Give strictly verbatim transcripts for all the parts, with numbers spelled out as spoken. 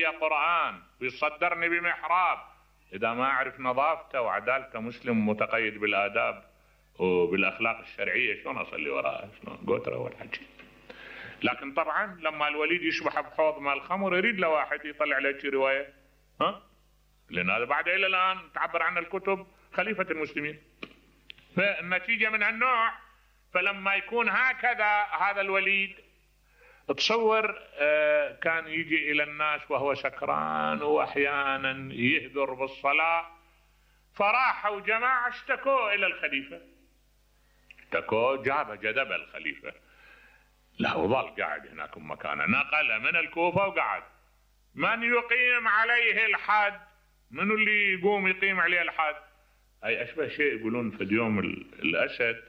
قرآن ويصدرني بمحراب، إذا ما أعرف نظافته وعدالته مسلم متقيد بالآداب وبالأخلاق الشرعية شلون أصلي وراءه؟ شلون قوتره والحكي. لكن طبعا لما الوليد يشبح بحوض مال الخمر يريد له واحد يطلع له شي رواية، ها؟ لأن هذا بعد إلى الآن تعبر عن الكتب خليفة المسلمين. فالنتيجة من هالنوع. فلما يكون هكذا هذا الوليد تصور كان يجي إلى الناس وهو سكران وأحيانا يهذر بالصلاة، فراحوا جماعة اشتكوا إلى الخليفة، اشتكوا جاب جذب الخليفة، لا وظل قاعد هناك مكانه، نقل من الكوفة وقعد. من يقيم عليه الحد؟ من اللي يقوم يقيم عليه الحد؟ أي أشبه شيء يقولون في يوم الأسد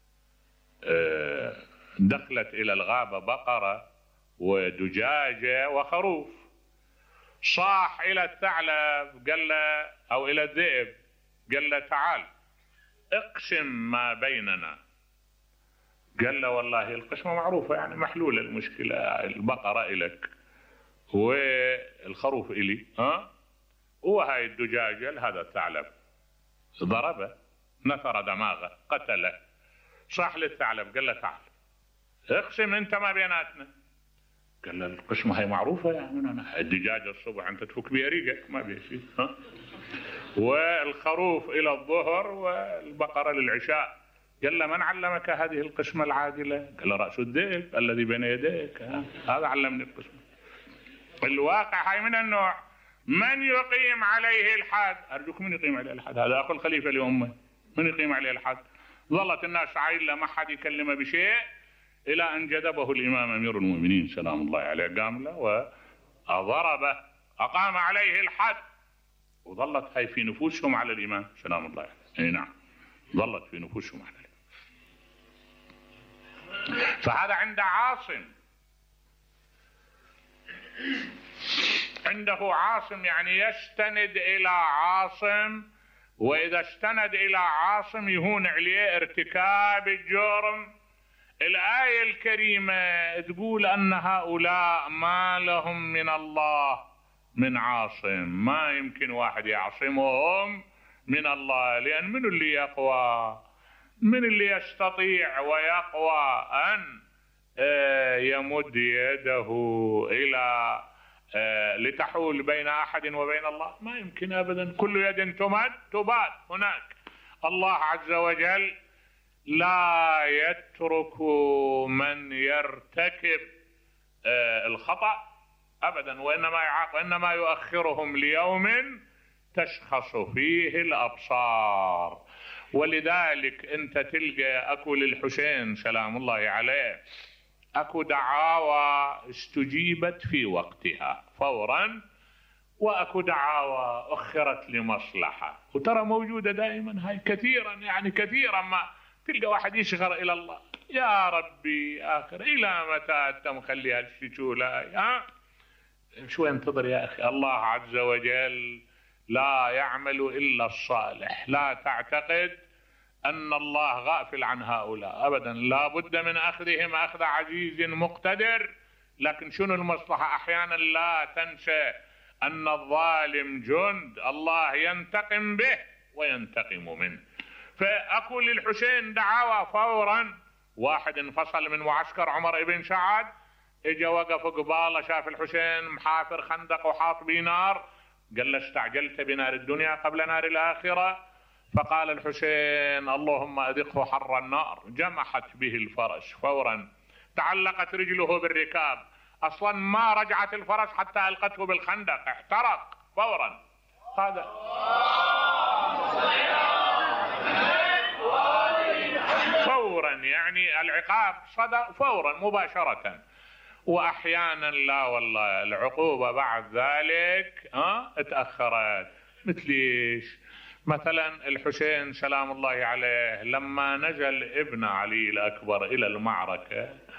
دخلت إلى الغابة بقرة ودجاجة وخروف، صاح إلى الثعلب قال له أو إلى الذئب قال له تعال اقسم ما بيننا. قال له والله القسمة معروفة يعني محلولة المشكلة، البقرة إلك والخروف إلي، ها؟ وهاي الدجاجة لهذا الثعلب. ضربه نثر دماغه قتله. صاح للثعلب قال له تعال اقسم انت ما بيناتنا. قال له القسمة هي معروفة يعني أنا الدجاجة الصبح انت تفك بها ريقك ما بيه شيء، ها؟ والخروف إلى الظهر والبقرة للعشاء. قال له من علمك هذه القسمة العادلة؟ قال له رأس الذئب الذي بين يديك، هذا علمني القسمة. الواقع هاي من النوع. من يقيم عليه الحد؟ أرجوك من يقيم عليه الحد؟ هذا أخو الخليفة لأمه، من يقيم عليه الحد؟ ظلت الناس عايلة ما حد يكلمه بشيء إلى أن جذبه الإمام أمير المؤمنين سلام الله عليه، قام له وضربه أقام عليه الحد، وظلت هاي في نفوسهم على الإمام سلام الله عليه. أي نعم ظلت في نفوسهم على الإمام. فهذا عند عاصم، عنده عاصم يعني يستند إلى عاصم، وإذا استند إلى عاصم يهون عليه ارتكاب الجرم. الآية الكريمة تقول أن هؤلاء ما لهم من الله من عاصم، ما يمكن واحد يعصمهم من الله، لأن من اللي يقوى؟ من اللي يستطيع ويقوى أن يمد يده إلى لتحول بين أحد وبين الله؟ ما يمكن أبدا. كل يد تمد تباد هناك. الله عز وجل لا يترك من يرتكب الخطأ أبدا، وإنما يعاقب، وإنما يؤخرهم ليوم تشخص فيه الأبصار. ولذلك أنت تلقى أكو للحسين سلام الله عليه أكو دعاوى استجيبت في وقتها فورا، وأكو دعاوى أخرت لمصلحة، وترى موجودة دائما هاي كثيرا، يعني كثيرا ما تلقى واحد يشغر إلى الله، يا ربي آخر إلى متى أنت مخلي هالشجولة؟ ها شو ينتظر يا أخي؟ الله عز وجل لا يعمل إلا الصالح. لا تعتقد أن الله غافل عن هؤلاء أبدا، لا بد من أخذهم أخذ عزيز مقتدر. لكن شنو المصلحة؟ أحيانا لا تنسى أن الظالم جند الله ينتقم به وينتقم منه. فأكو للحسين دعاوى فورا. واحد انفصل من معسكر عمر بن سعد، اجا وقف قباله، شاف الحسين محافر خندق وحاط بيه نار، قال له استعجلت بنار الدنيا قبل نار الآخرة؟ فقال الحسين اللهم أذقه حر النار. جمحت به الفرس فورا، تعلقت رجله بالركاب، أصلا ما رجعت الفرس حتى ألقته بالخندق، احترق فورا. هذا فورا، يعني العقاب صدر فورا مباشرة. وأحيانا لا والله العقوبة بعد ذلك ها اتأخرت. مثليش مثلا الحسين سلام الله عليه لما نزل ابن علي الأكبر إلى المعركة